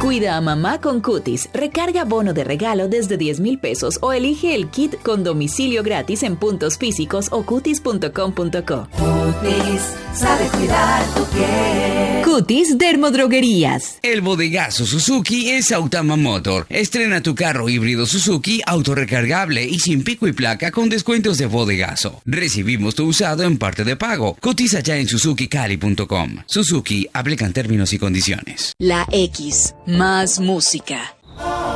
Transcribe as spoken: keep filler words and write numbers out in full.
Cuida a mamá con Cutis. Recarga bono de regalo desde diez mil pesos o elige el kit con domicilio gratis en puntos físicos o cutis punto com punto co. Cutis, sabe cuidar tu piel. Cutis Dermodroguerías. El bodegazo Suzuki es Autama Motor. Estrena tu carro híbrido Suzuki autorrecargable y sin pico y placa con descuentos de bodegazo. Recibimos tu usado en parte de pago. Cotiza ya en suzuki cali punto com. Suzuki, aplican términos y condiciones. La X, más música.